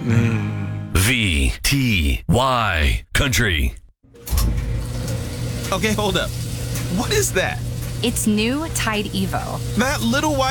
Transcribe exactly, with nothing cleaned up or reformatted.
V T Y Country. Okay, hold up. What is that? It's new Tide Evo. That little white